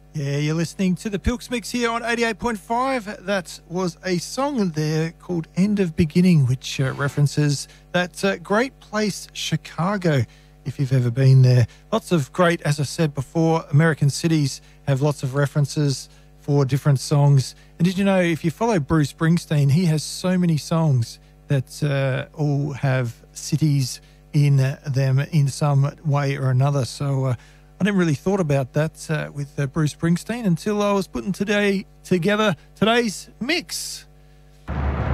Yeah, you're listening to the Pilks Mix here on 88.5. That was a song there called End of Beginning, which references that great place, Chicago, if you've ever been there. Lots of great, as I said before, American cities have lots of references for different songs. And did you know, if you follow Bruce Springsteen, he has so many songs that all have cities in them in some way or another. So, I never really thought about that with Bruce Springsteen until I was putting together today's mix. From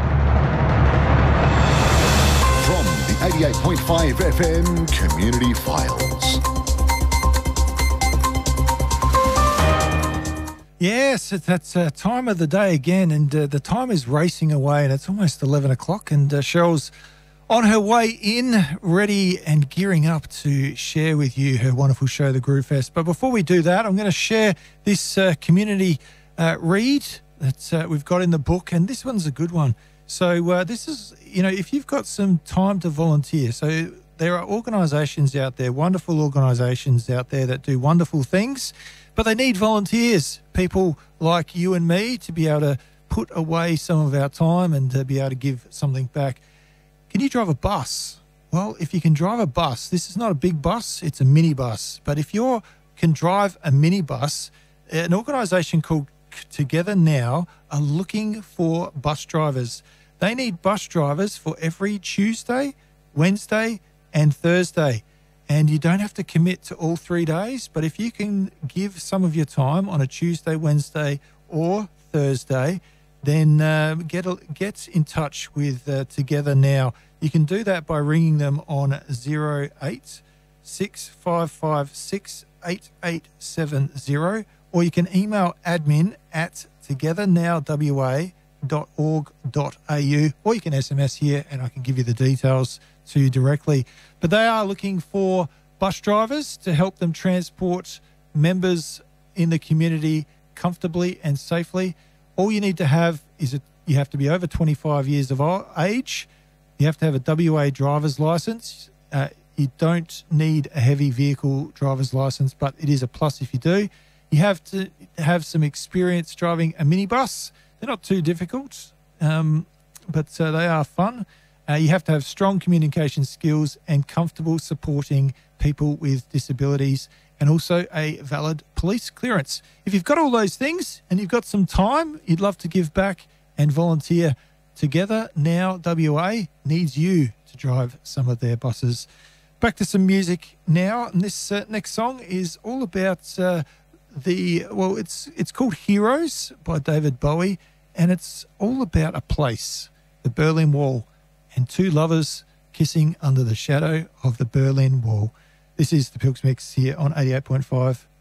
the 88.5 FM Community Files. Yes, that's time of the day again, and the time is racing away, and it's almost 11 o'clock, and Cheryl's on her way in, ready and gearing up to share with you her wonderful show, The Groove Fest. But before we do that, I'm going to share this community read that we've got in the book, and this one's a good one. So this is, if you've got some time to volunteer, so there are organisations out there, wonderful organisations out there that do wonderful things, but they need volunteers, people like you and me, to be able to put away some of our time and to be able to give something back. Can you drive a bus? Well, if you can drive a bus, this is not a big bus, it's a minibus. But if you can drive a minibus, an organisation called Together Now are looking for bus drivers. They need bus drivers for every Tuesday, Wednesday and Thursday. And you don't have to commit to all 3 days, but if you can give some of your time on a Tuesday, Wednesday or Thursday, then get in touch with Together Now. You can do that by ringing them on 08 6556 8870, or you can email admin@togethernowwa.org.au, or you can SMS here and I can give you the details to you directly. But they are looking for bus drivers to help them transport members in the community comfortably and safely. All you need to have is you have to be over 25 years of age. You have to have a WA driver's licence. You don't need a heavy vehicle driver's licence, but it is a plus if you do. You have to have some experience driving a minibus. They're not too difficult, but they are fun. You have to have strong communication skills and comfortable supporting people with disabilities, and also a valid police clearance. If you've got all those things and you've got some time, you'd love to give back and volunteer, Together Now WA needs you to drive some of their buses. Back to some music now, and this next song is all about it's called Heroes by David Bowie, and it's all about a place, the Berlin Wall, and two lovers kissing under the shadow of the Berlin Wall. This is the Pilks Mix here on 88.5